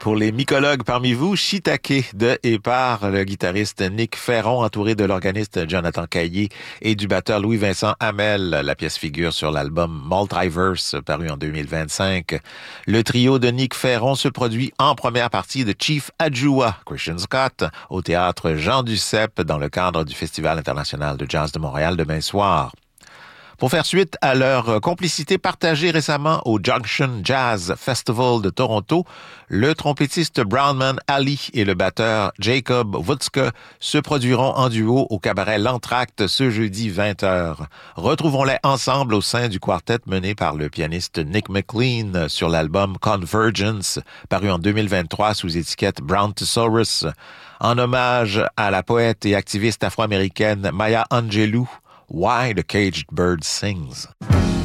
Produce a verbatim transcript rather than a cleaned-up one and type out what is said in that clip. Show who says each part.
Speaker 1: Pour les mycologues parmi vous, Shiitake de et par le guitariste Nick Ferron, entouré de l'organiste Jonathan Caillé et du batteur Louis-Vincent Hamel. La pièce figure sur l'album Multiverse, paru en deux mille vingt-cinq. Le trio de Nick Ferron se produit en première partie de Chief Adjua, Christian Scott, au théâtre Jean Duceppe dans le cadre du Festival international de jazz de Montréal demain soir. Pour faire suite à leur complicité partagée récemment au Junction Jazz Festival de Toronto, le trompettiste Brownman Ali et le batteur Jacob Wutzke se produiront en duo au cabaret L'Entracte ce jeudi vingt heures. Retrouvons-les ensemble au sein du quartet mené par le pianiste Nick McLean sur l'album Convergence, paru en deux mille vingt-trois sous étiquette Brown-Tosaurus, en hommage à la poète et activiste afro-américaine Maya Angelou. Why the Caged Bird Sings.